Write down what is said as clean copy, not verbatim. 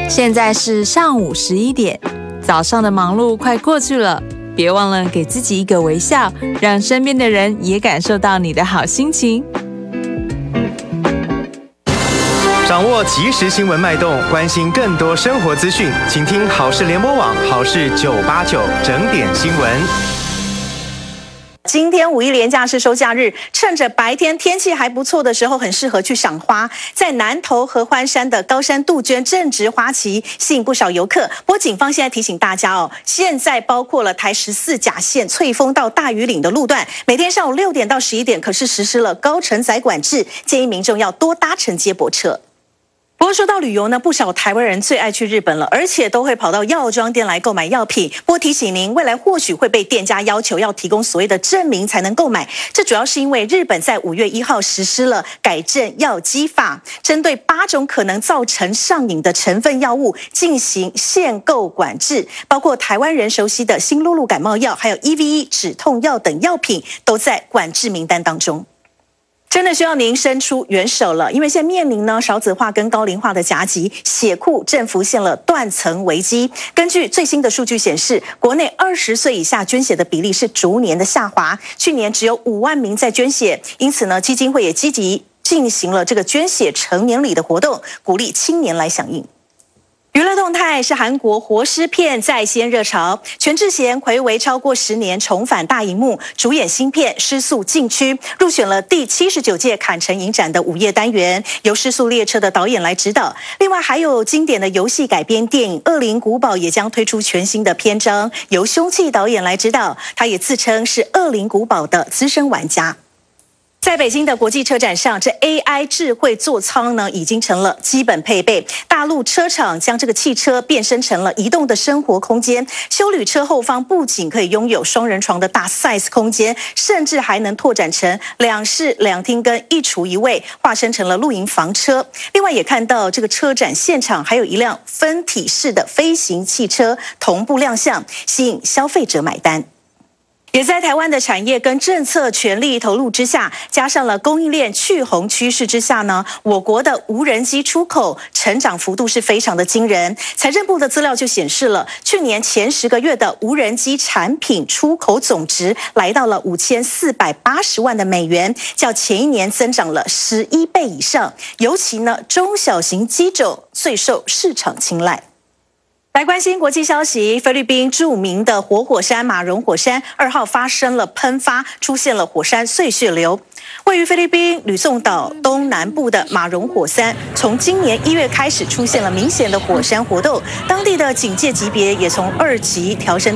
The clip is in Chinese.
现在是上午11点，早上的忙碌快过去了，别忘了给自己一个微笑，让身边的人也感受到你的好心情。 掌握即时新闻脉动，关心更多生活资讯，请听好事联播网好事989整点新闻。 今天五一连假是收假日，趁着白天天气还不错的时候，很适合去赏花。在南投合欢山的高山杜鹃正值花期，吸引不少游客。不过警方现在提醒大家哦，现在包括了台14甲线翠峰到大屿岭的路段，每天上午6点到11点，可是实施了高承载管制，建议民众要多搭乘接驳车。不过说到旅游呢，不少台湾人最爱去日本了，而且都会跑到药妆店来购买药品。不过提醒您，未来或许会被店家要求要提供所谓的证明才能购买。这主要是因为日本在5月1号实施了改正药剂法，针对8种可能造成上瘾的成分药物进行限购管制，包括台湾人熟悉的新露露感冒药，还有 EVE 止痛药等药品都在管制名单当中。真的需要您伸出援手了，因为现在面临呢少子化跟高龄化的夹击，血库正浮现了断层危机。根据最新的数据显示，国内20岁以下捐血的比例是逐年的下滑，去年只有5万名在捐血，因此呢，基金会也积极进行了这个捐血成年礼的活动，鼓励青年来响应。娱乐动态是韩国活尸片再掀热潮，全智贤睽违超过10年重返大荧幕，主演新片《失速禁区》，入选了第79届坎城影展的午夜单元，由失速列车的导演来指导。另外还有经典的游戏改编电影《恶灵古堡》也将推出全新的篇章，由凶器导演来指导，他也自称是《恶灵古堡》的资深玩家。在北京的国际车展上，这 AI 智慧座舱呢已经成了基本配备。大陆车厂将这个汽车变身成了移动的生活空间，休旅车后方不仅可以拥有双人床的大 size 空间，甚至还能拓展成2室2厅跟1厨1卫，化身成了露营房车。另外也看到这个车展现场还有一辆分体式的飞行汽车同步亮相，吸引消费者买单。也在台湾的产业跟政策全力投入之下，加上了供应链去红趋势之下呢，我国的无人机出口成长幅度是非常的惊人。财政部的资料就显示了，去年前10个月的无人机产品出口总值来到了5480万的美元，较前一年增长了11倍以上。尤其呢，中小型机种最受市场青睐。来关心国际消息，菲律宾著名的活火山马荣火山2号发生了喷发，出现了火山碎屑流。位于菲律宾吕宋岛东南部的马荣火山，从今年1月开始出现了明显的火山活动，当地的警戒级别也从2级调升